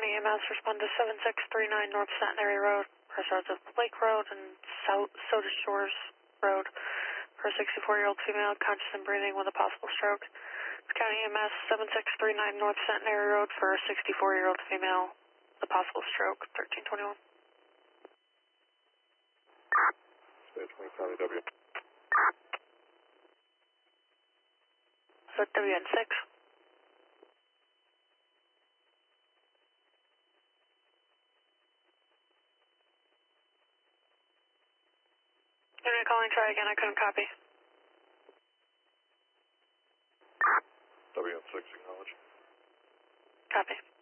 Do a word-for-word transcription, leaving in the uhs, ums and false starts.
County E M S, respond to seven six three nine North Centenary Road, crossroads of Lake Road and South Soda Shores Road, for a sixty-four-year-old female conscious and breathing with a possible stroke. County E M S, seven six three nine North Centenary Road, for a sixty-four-year-old female with a possible stroke, thirteen twenty-one. Space twenty, County W. Is that W N six? Internet calling, try again, I couldn't copy. W N six, acknowledge. Copy.